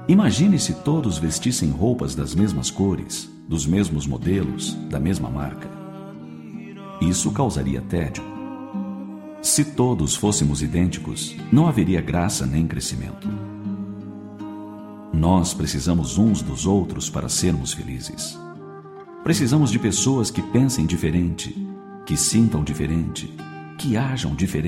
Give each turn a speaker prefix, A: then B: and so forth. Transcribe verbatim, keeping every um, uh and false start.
A: Imagine se todos vestissem roupas das mesmas cores, dos mesmos modelos, da mesma marca. Isso causaria tédio. Se todos fôssemos idênticos, não haveria graça nem crescimento. Nós precisamos uns dos outros para sermos felizes. Precisamos de pessoas que pensem diferente, que sintam diferente, que ajam diferente.